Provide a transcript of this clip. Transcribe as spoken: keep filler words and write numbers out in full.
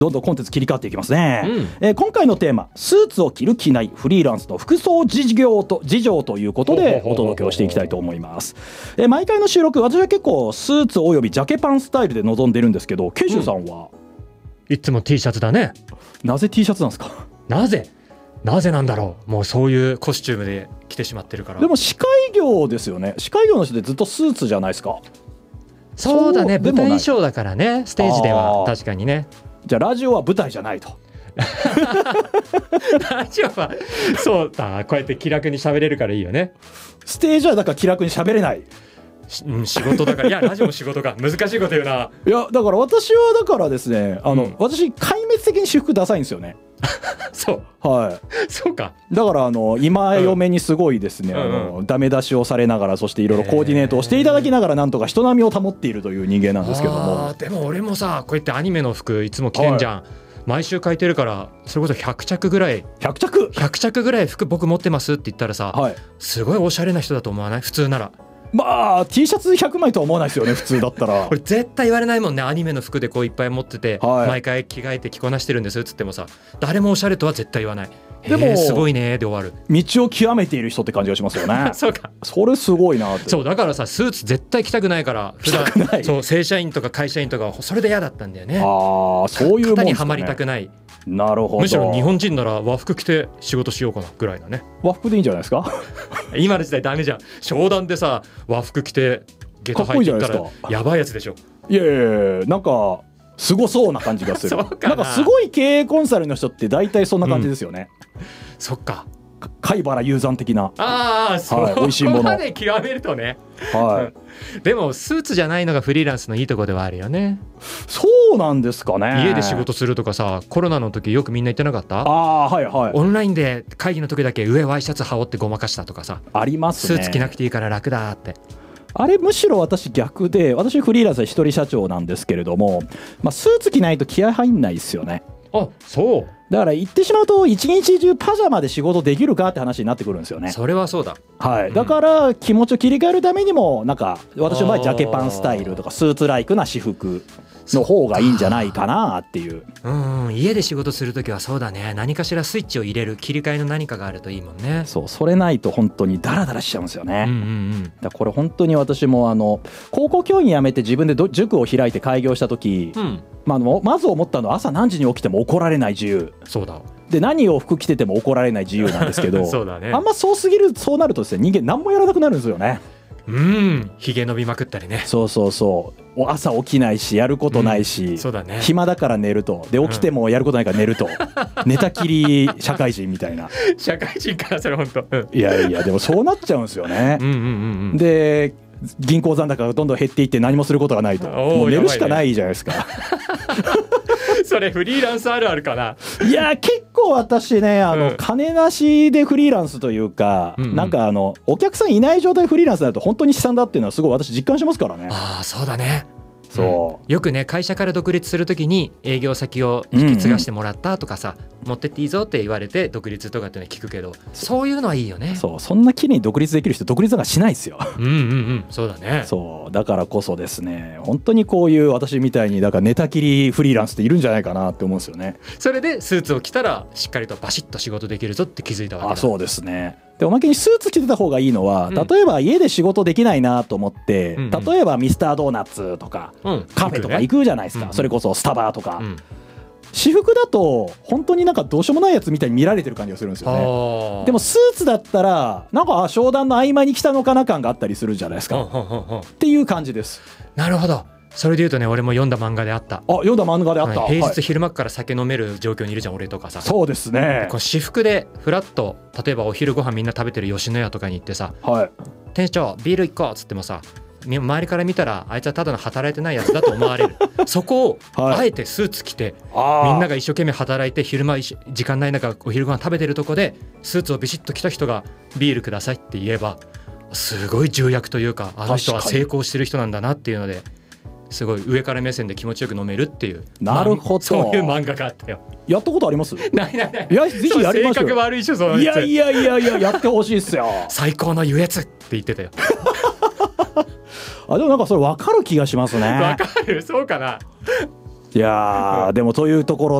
どんどんコンテンツ切り替わっていきますね、 うんえー今回のテーマ、スーツを着る着ないフリーランスの服装事業と事情ということでお届けをしていきたいと思います。えー毎回の収録、私は結構スーツおよびジャケパンスタイルで臨んでるんですけど、ケイシュさんは、 いつも T シャツだね。 なぜ T シャツなんですか？ なぜなぜなんだろう。もうそういうコスチュームで着てしまってるから。 でも司会業ですよね。司会業の人でずっとスーツじゃないですか。 そうだね、舞そうでもない台衣装だからね、ステージではあー確かにね。 じゃあラジオは舞台じゃないと。 ラジオはそうだ、こうやって気楽に喋れるからいいよね。 ステージはだから気楽に喋れない。 しうん、仕事だから。いやラジオも仕事か。難しいこと言うな。 いやだから私はだからですね、あの、 うん私壊滅的に私服ダサいんですよね。 そうはそうか。 い。だからあの今嫁にすごいですね、 うんあのダメ出しをされながら、そしていろいろコーディネートをしていただきながら、なんとか人並みを保っているという人間なんですけども。 あーでも俺もさ、こうやってアニメの服いつも着てんじゃん、毎週書いてるから、それこそひゃくちゃくぐらいひゃくちゃく。 ひゃくちゃくぐらい服僕持ってますって言ったらさ、 はい。 すごいおしゃれな人だと思わない？普通なら。 まあ T シャツひゃくまいとは思わないですよね、普通だったら。 これ絶対言われないもんね。アニメの服でこういっぱい持ってて、 はい毎回着替えて着こなしてるんですっつってもさ、誰もおしゃれとは絶対言わない。 でもへーすごいねーで終わる。 道を極めている人って感じがしますよね。 そうか。 それすごいなって。 そうだからさ、スーツ絶対着たくないから、普段着たくないそう正社員とか会社員とかはそれで嫌だったんだよね。 ああ、そういうもんですかね。 型にはまりたくない。 なるほど。 むしろ日本人なら和服着て仕事しようかなぐらいだね。 和服でいいんじゃないですか。 今の時代ダメじゃん。商談でさ和服着て下駄履いていったかっこいいじゃないですらやばいやつでしょ。 いやいやいや、なんかすごそうな感じがする。 そうかな。 なんかすごい経営コンサルの人って大体そんな感じですよね。 そっか。 貝原雄山的な。 ああ、そはい美味しいものこまで極めるとね。 はい。 でもスーツじゃないのがフリーランスのいいとこではあるよね。 そうなんですかね。 家で仕事するとかさ、コロナの時よくみんな言ってなかった？ ああー、はいはい。 オンラインで会議の時だけ上ワイシャツ羽織ってごまかしたとかさ、 ありますね。 スーツ着なくていいから楽だって。 あれむしろ私逆で、私フリーランスで一人社長なんですけれども、まあ、スーツ着ないと気合入んないですよね。 あ、そう。 だから言ってしまうと一日中パジャマで仕事できるかって話になってくるんですよね。 それはそうだ。 はい、 うんだから気持ちを切り替えるためにも、なんか私の場合ジャケパンスタイルとかスーツライクな私服の方がいいんじゃないかなっていう。 うんうん、家で仕事するときはそうだね。何かしらスイッチを入れる切り替えの何かがあるといいもんね。 そう、それないと本当にダラダラしちゃうんですよね。 うんうんうん。 だからこれ本当に私もあの高校教員辞めて自分でど塾を開いて開業した時、 うん、 まあ、あのまず思ったのは朝何時に起きても怒られない自由そうだ。 で、何を服着てても怒られない自由なんですけどそうだね。 あんまそうすぎる、そうなるとですね、人間何もやらなくなるんですよね。 うん、ひげ伸びまくったりね。 そうそうそう、朝起きないしやることないし、 うん、そうだね。 暇だから寝ると、で起きてもやることないから寝ると、寝たきり社会人みたいな。 社会人からそれ本当。うん、 いやいや、でもそうなっちゃうんですよね。 うんうんうんうん。 で銀行残高がどんどん減っていって何もすることがないと、もう寝るしかないじゃないですか。 それフリーランスあるあるかな。 いや結構私ね、あの、 うん、 金なしでフリーランスというか、 うんうん、 なんかあのお客さんいない状態でフリーランスだと本当に悲惨だっていうのはすごい私実感しますからね。 ああ、そうだね。 そう、 うん、よくね、会社から独立するときに営業先を引き継がしてもらったとかさ、うんうん、持ってっていいぞって言われて独立とかってのは聞くけど、そういうのはいいよね。 そう、そんな綺麗に独立できる人独立なんかしないですよ。 うんうんうん、そうだね。 そうだからこそですね、本当にこういう私みたいにだから寝たきりフリーランスっているんじゃないかなって思うんですよね。 それでスーツを着たらしっかりとバシッと仕事できるぞって気づいたわけだ。 あ、そうですね。でおまけにスーツ着てた方がいいのは、 うん、 例えば家で仕事できないなと思って、 うんうん、 例えばミスタードーナツとか、うん、カフェとか行くじゃないですか、 うんうん、 それこそスタバとか、 うん、 私服だと本当になんかどうしようもないやつみたいに見られてる感じがするんですよね。でもスーツだったらなんか商談の合間に来たのかな感があったりするじゃないですか、うんうんうんうん、っていう感じです。 なるほど。それで言うとね、俺も読んだ漫画であった。 あ、読んだ漫画であった、 はい、平日昼間から酒飲める状況にいるじゃん、俺とかさ。 そうですね。 こう私服でフラッと、例えばお昼ご飯みんな食べてる吉野家とかに行ってさ、 はい、 店長ビール行こうっつってもさ、周りから見たらあいつはただの働いてないやつだと思われるそこをあえてスーツ着て、はい、みんなが一生懸命働いて昼間時間ない中お昼ご飯食べてるとこでスーツをビシッと着た人がビールくださいって言えば、すごい重役というか、あの人は成功してる人なんだなっていうので、すごい上から目線で気持ちよく飲めるっていう。 なるほど、 そういう漫画があったよ。 やったことあります？ ないないない。 いや、ぜひやりましょう。 性格悪いしょ、そのいやいやいやいや、やってほしいっすよ。 最高の優越って言ってたよあ、でもなんかそれ分かる気がしますね。 分かる、そうかな。 いやーでもというところ